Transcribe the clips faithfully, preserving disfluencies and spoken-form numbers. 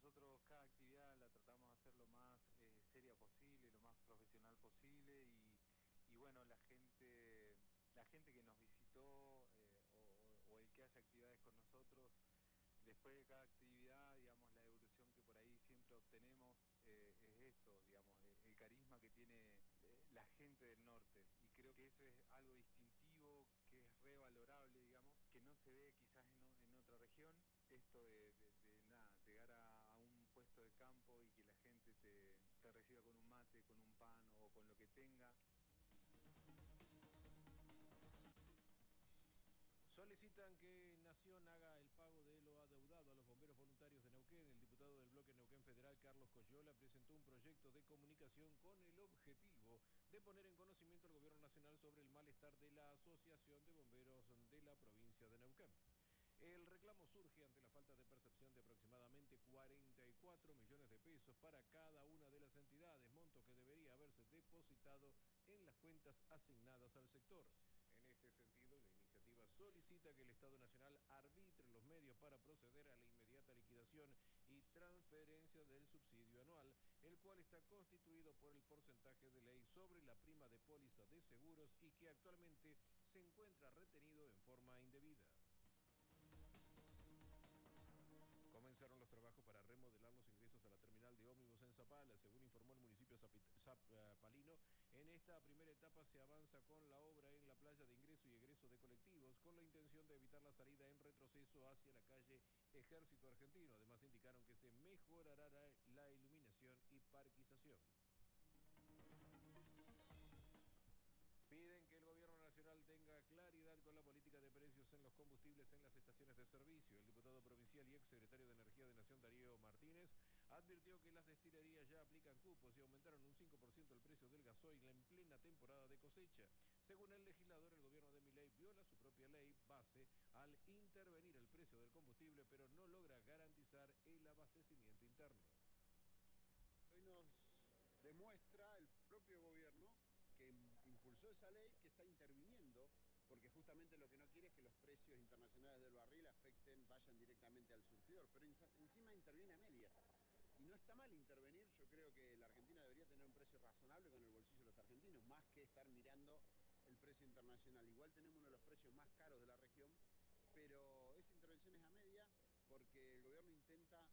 nosotros cada actividad la tratamos de hacer lo más eh, seria posible, lo más profesional posible y, y bueno, la gente, la gente que nos visitó eh, o, o- o el que hace actividades con nosotros, después de cada actividad, digamos, la evolución que por ahí siempre obtenemos eh, es esto, digamos, el, el carisma que tiene eh, la gente del norte. Y creo que eso es algo distintivo, que es revalorable, digamos, que no se ve quizás en, o- en otra región. Esto de, de- de nada, llegar a, a un puesto de campo y que la gente te, te reciba con un mate, con un pan o con lo que tenga. Solicitan que Nación haga el pago de lo adeudado a los bomberos voluntarios de Neuquén. El diputado del bloque Neuquén Federal, Carlos Coyola, presentó un proyecto de comunicación con el objetivo de poner en conocimiento al gobierno nacional sobre el malestar de la Asociación de Bomberos de la provincia de Neuquén. El reclamo surge ante la falta de percepción de aproximadamente cuarenta y cuatro millones de pesos para cada una de las entidades, monto que debería haberse depositado en las cuentas asignadas al sector. En este sentido, la iniciativa solicita que el Estado Nacional arbitre los medios para proceder a la inmediata liquidación y transferencia del subsidio anual, el cual está constituido por el porcentaje de ley sobre la prima de póliza de seguros y que actualmente se encuentra retenido en forma indebida. Comenzaron los trabajos para remodelar los ingresos a la terminal de ómnibus en Zapala, según informó el municipio zapalino. En esta primera etapa se avanza con la obra en la playa de ingreso y egreso de colectivos, con la intención de evitar la salida en retroceso hacia la calle Ejército Argentino. Además indicaron que se mejorará la iluminación y parquización. Piden que el gobierno nacional tenga claridad con la política de precios en los combustibles en las estaciones de servicio. El diputado provincial y exsecretario de Energía de Nación, Darío Martínez, advirtió que las destilerías ya aplican cupos y aumentaron un cinco por ciento el precio del gasoil en plena temporada de cosecha. Según el legislador, el gobierno de Milei viola su propia ley base al intervenir el precio del combustible, pero no logra garantizar el abastecimiento interno. Hoy nos demuestra el propio gobierno que impulsó esa ley que está interviniendo, porque justamente lo que no quiere es que los precios internacionales del barril afecten, vayan directamente al surtidor, pero encima interviene a medias. Y no está mal intervenir, yo creo que la Argentina debería tener un precio razonable con el bolsillo de los argentinos, más que estar mirando el precio internacional. Igual tenemos uno de los precios más caros de la región, pero esa intervención es a media porque el gobierno intenta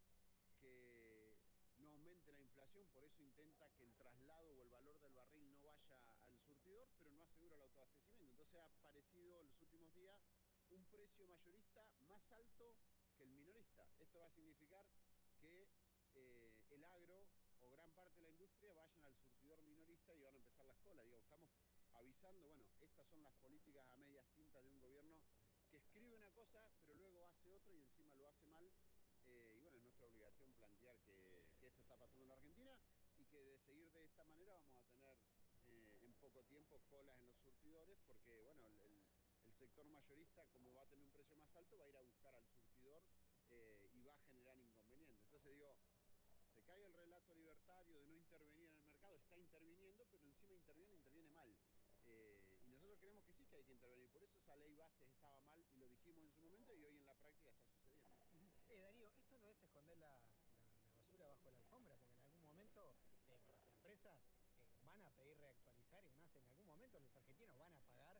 que no aumente la inflación, por eso intenta que el traslado o el valor del barril no vaya al surtidor, pero no asegura el autoabastecimiento. Entonces ha aparecido en los últimos días un precio mayorista más alto que el minorista. Esto va a significar que eh, el agro o gran parte de la industria vayan al surtidor minorista y van a empezar las colas. Digo, estamos avisando, bueno, estas son las políticas a medias tintas de un gobierno que escribe una cosa, pero luego hace otra y encima lo hace mal. Eh, y bueno, es nuestra obligación plantear que, que esto está pasando en la Argentina y que de seguir de esta manera vamos a tener eh, en poco tiempo colas en los surtidores, porque bueno, el, el sector mayorista, como va a tener un precio más alto, va a ir a buscar al surtidor eh, y va a generar inconvenientes. Entonces digo, se cae el relato libertario de no intervenir en el mercado, está interviniendo, pero encima interviene, interviene mal. Eh, y nosotros creemos que sí que hay que intervenir, por eso esa ley base estaba mal y lo dijimos en su momento y hoy en la práctica está sucediendo. Eh, Darío, esto no es esconder la, la- la basura bajo la alfombra, porque en algún momento eh, las empresas eh, van a pedir reactualizar y además en algún momento los argentinos van a pagar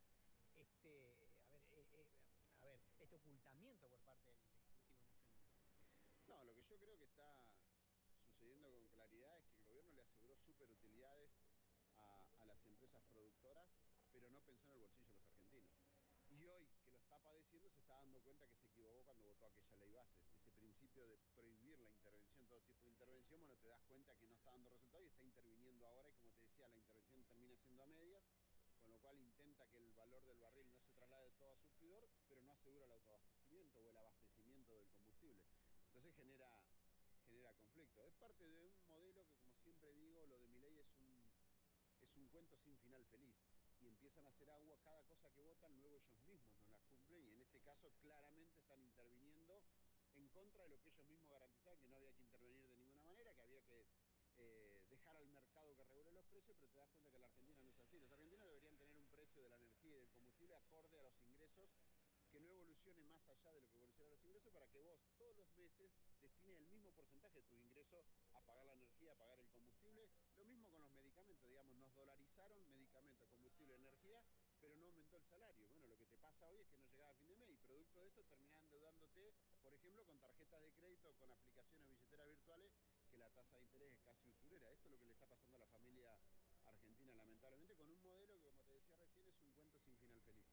este, a ver, eh, eh, a ver, este ocultamiento por parte del Ejecutivo Nacional. No, lo que yo creo que está sucediendo con claridad es que el gobierno le aseguró superutilidades a, a las empresas productoras, pero no pensó en el bolsillo de los argentinos. Y hoy, que lo está padeciendo, se está dando cuenta que se equivocó cuando votó aquella ley bases. Ese principio de prohibir la intervención, todo tipo de intervención, bueno, te das cuenta que no está dando resultado y está interviniendo ahora. Y como te decía, la intervención termina siendo a medias, con lo cual intenta que el valor del barril no se traslade todo a surtidor, pero no asegura el autoabastecimiento o el abastecimiento del combustible. Entonces genera, genera conflicto. Es parte de un modelo que, como siempre digo, lo de Milei es un, es un cuento sin final feliz. Y empiezan a hacer agua cada cosa que votan, luego ellos mismos no las cumplen y en este caso claramente están interviniendo en contra de lo que ellos mismos garantizaban, que no había que intervenir de ninguna manera, que había que eh, dejar al mercado que regule los precios, pero te das cuenta que la Argentina no es así. Los argentinos deberían tener un precio de la energía y del combustible acorde a los ingresos que no evolucione más allá de lo que evolucionan los ingresos, para que vos todos los meses destines el mismo porcentaje de tus ingresos a pagar la energía, a pagar el combustible. Lo mismo con los medicamentos, digamos, nos dolarizaron medicamentos, combustible, energía, pero no aumentó el salario. Bueno, lo que te pasa hoy es que no llegás a fin de mes y producto de esto terminás endeudándote, por ejemplo, con tarjetas de crédito, con aplicaciones o billeteras virtuales, que la tasa de interés es casi usurera. Esto es lo que le está pasando a la familia argentina, lamentablemente, con un modelo que, como te decía recién, es un cuento sin final feliz.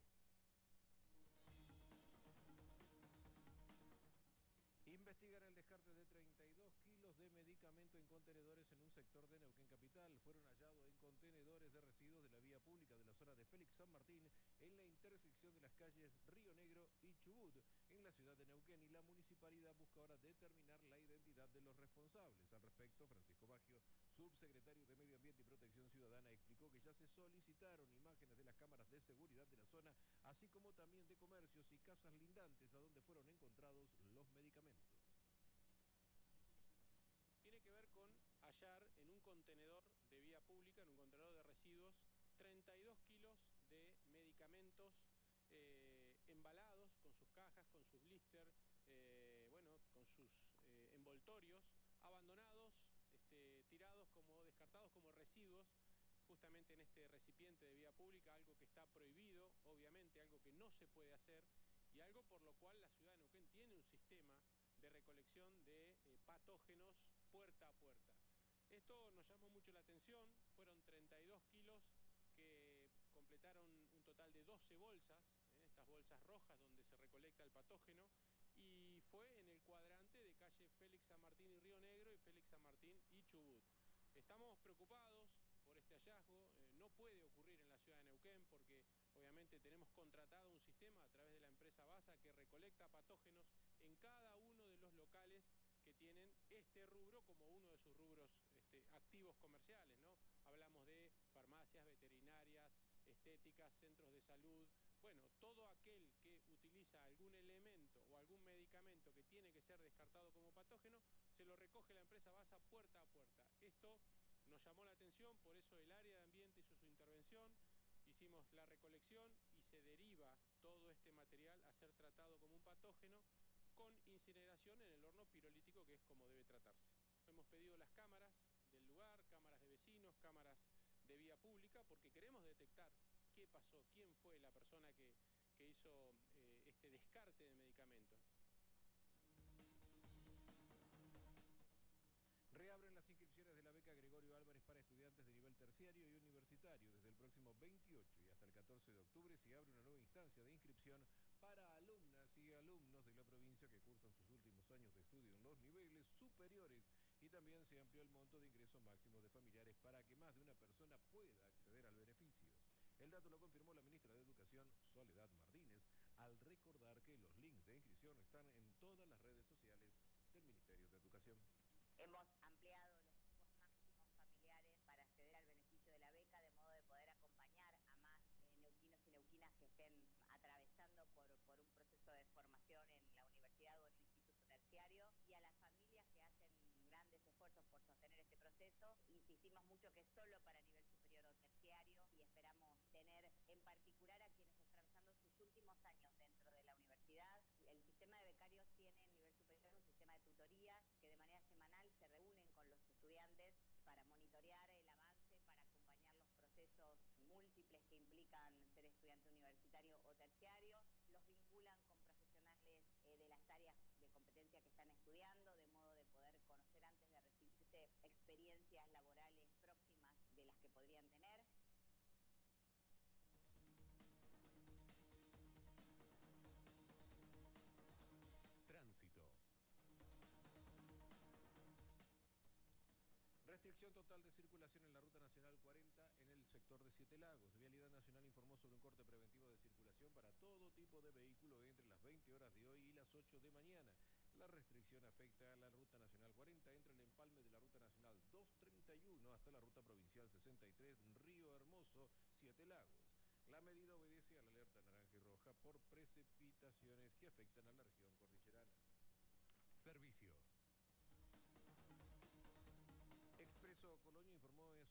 Investigan el descarte de treinta y dos kilos de medicamento en contenedores en un sector de Neuquén Capital. Fueron hallados en contenedores de residuos de la vía pública de la zona de Félix San Martín, en la intersección de las calles Río Negro y Chubut, en la ciudad de Neuquén, y la municipalidad busca ahora determinar la identidad de los responsables. Al respecto, Francisco Baggio, subsecretario de Medio Ambiente y Protección Ciudadana, explicó que ya se solicitaron imágenes de las cámaras de seguridad de la zona, así como también de comercios y casas lindantes a donde fueron encontrados los medicamentos. Tiene que ver con hallar en un contenedor de vía pública, en un contenedor de residuos, treinta y dos kilos de medicamentos eh, embalados con sus cajas, con sus blister, eh, bueno, con sus eh, envoltorios, abandonados, este, tirados como, descartados como residuos, justamente en este recipiente de vía pública, algo que está prohibido, obviamente, algo que no se puede hacer, y algo por lo cual la ciudad de Neuquén tiene un sistema de recolección de eh, patógenos puerta a puerta. Esto nos llamó mucho la atención, fueron treinta y dos kilos que completaron un total de doce bolsas, eh, estas bolsas rojas donde se recolecta el patógeno, y fue en el cuadrante de calle Félix San Martín y Río Negro y Félix San Martín y Chubut. Estamos preocupados por este hallazgo, eh, no puede ocurrir en la ciudad de Neuquén porque obviamente tenemos contratado un sistema a través de la empresa BASA que recolecta patógenos en cada uno de los locales que tienen este rubro como uno de sus rubros este, activos comerciales, ¿no? Hablamos de farmacias, veterinarias, estéticas, centros de salud. Bueno, todo aquel que utiliza algún elemento o algún medicamento que tiene que ser descartado como patógeno, se lo recoge la empresa BASA puerta a puerta. Esto nos llamó la atención, por eso el área de ambiente hizo su intervención, hicimos la recolección y se deriva todo este material a ser tratado como un patógeno con incineración en el horno pirolítico, que es como debe tratarse. Hemos pedido las cámaras del lugar, cámaras de vecinos, cámaras de vía pública, porque queremos detectar qué pasó, quién fue la persona que, que hizo eh, este descarte de medicamentos. Reabren las inscripciones de la beca Gregorio Álvarez para estudiantes de nivel terciario y universitario. Desde el próximo veintiocho y hasta el catorce de octubre se abre una nueva instancia de inscripción para alumnas y alumnos de la provincia que cursan sus últimos años de estudio en los niveles superiores, y también se amplió el monto de ingreso máximo de familiares para que más de una persona pueda acceder al beneficio. El dato lo confirmó la ministra de Educación, Soledad Martínez, al recordar que los links de inscripción están en todas las redes sociales del Ministerio de Educación. Hemos ampliado los cupos máximos familiares para acceder al beneficio de la beca, de modo de poder acompañar a más eh, neuquinos y neuquinas que estén atravesando por, por un proceso de formación en la universidad o en el instituto terciario, y a las familias que hacen grandes esfuerzos por sostener este proceso. Insistimos mucho que es solo para nivel superior o terciario, y esperamos tener en particular a quienes están atravesando sus últimos años dentro de la universidad. El sistema de becarios tiene en nivel superior un sistema de tutorías que de manera semanal se reúnen con los estudiantes para monitorear el avance, para acompañar los procesos múltiples que implican ser estudiante universitario o terciario, los vinculan con profesionales eh, de las áreas de competencia que están estudiando, de modo de poder conocer antes de recibirse experiencias laborales próximas de las que podrían tener. Tránsito. Restricción total de circulación en la Ruta Nacional cuarenta en el sector de Siete Lagos. Vialidad Nacional informó sobre un corte preventivo de circulación para todo tipo de vehículo entre las veinte horas de hoy y las ocho de mañana. La restricción afecta a la Ruta Nacional cuarenta entre el empalme de la Ruta Nacional doscientos treinta y uno hasta la Ruta Provincial sesenta y tres, Río Hermoso, Siete Lagos. La medida obedece a la alerta naranja y roja por precipitaciones que afectan a la región cordillerana. Servicios. Expreso Colonia informó en